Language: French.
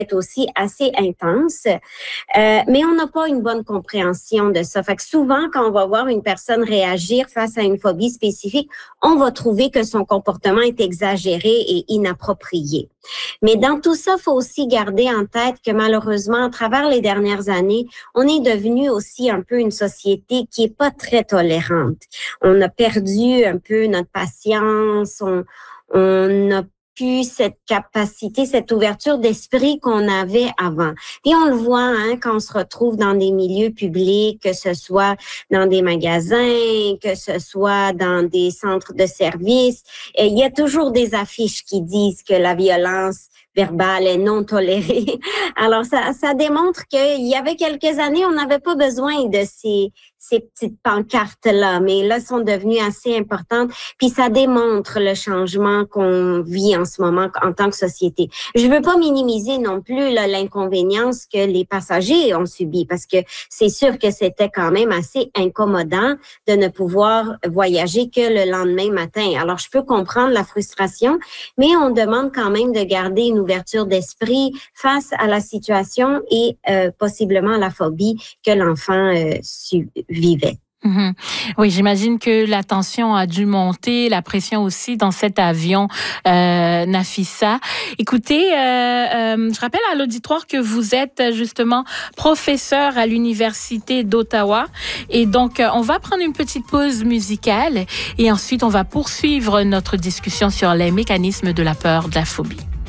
être aussi assez intense, mais on n'a pas une bonne compréhension de ça. Fait que souvent, quand on va voir une personne réagir face à une phobie spécifique, on va trouver que son comportement est exagéré et inapproprié. Mais dans tout ça, il faut aussi garder en tête que malheureusement, à travers les dernières années, on est devenu aussi un peu une société qui est pas très tolérante. On a perdu un peu notre patience, on a plus cette capacité, cette ouverture d'esprit qu'on avait avant. Et on le voit quand on se retrouve dans des milieux publics, que ce soit dans des magasins, que ce soit dans des centres de services. Et il y a toujours des affiches qui disent que la violence verbale est non tolérée. Alors, ça démontre qu'il y avait quelques années, on n'avait pas besoin de ces petites pancartes-là, mais là, sont devenues assez importantes. Puis ça démontre le changement qu'on vit en ce moment en tant que société. Je veux pas minimiser non plus là, l'inconvénience que les passagers ont subi, parce que c'est sûr que c'était quand même assez incommodant de ne pouvoir voyager que le lendemain matin. Alors, je peux comprendre la frustration, mais on demande quand même de garder une ouverture d'esprit face à la situation et possiblement la phobie que l'enfant vivait. Mm-hmm. Oui, j'imagine que la tension a dû monter, la pression aussi dans cet avion, Nafissa. Écoutez, je rappelle à l'auditoire que vous êtes justement professeur à l'Université d'Ottawa. Et donc, on va prendre une petite pause musicale et ensuite, on va poursuivre notre discussion sur les mécanismes de la peur, de la phobie.